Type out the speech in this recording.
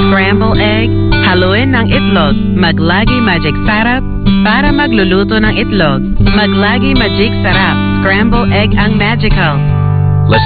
scramble egg, haluin ng itlog, maglagi magic sarap para magluluto ng itlog. Maglagi magic sarap, scramble egg ang magical.